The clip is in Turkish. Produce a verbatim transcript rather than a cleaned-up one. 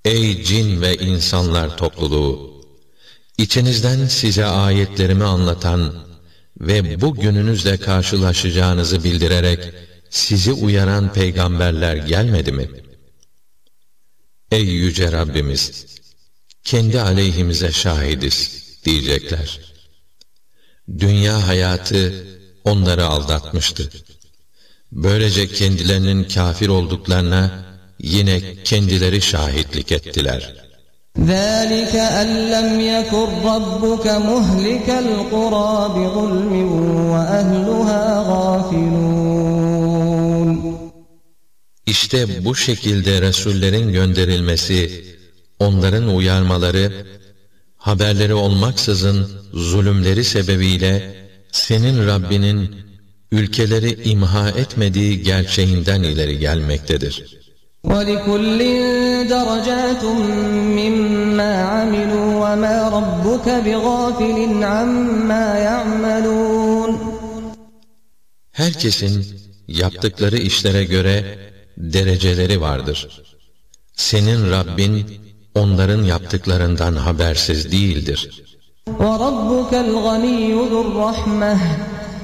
Ey cin ve insanlar topluluğu! İçinizden size ayetlerimi anlatan ve bu gününüzle karşılaşacağınızı bildirerek sizi uyaran peygamberler gelmedi mi? Ey yüce Rabbimiz! Kendi aleyhimize şahidiz diyecekler. Dünya hayatı onları aldatmıştı. Böylece kendilerinin kafir olduklarına yine kendileri şahitlik ettiler. ذَٰلِكَ أَنْ لَمْ يَكُنْ رَبُّكَ مُهْلِكَ الْقُرَى بِظُلْمٍ وَأَهْلُهَا غَافِلُونَ İşte bu şekilde Resullerin gönderilmesi, onların uyarmaları, haberleri olmaksızın zulümleri sebebiyle senin Rabbinin ülkeleri imha etmediği gerçeğinden ileri gelmektedir. وَلِكُلٍّ دَرَجَاتٌ مِّمَّا عَمِلُوا وَمَا رَبُّكَ بِغَافِلٍ عَمَّا يَعْمَلُونَ Herkesin yaptıkları işlere göre dereceleri vardır. Senin Rabbin onların yaptıklarından habersiz değildir. وَرَبُّكَ الْغَنِيُّ ذُو الرَّحْمَةِ